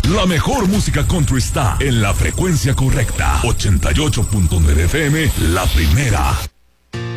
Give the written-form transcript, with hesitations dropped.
La mejor música country está en la frecuencia correcta. 88.9 FM, la primera.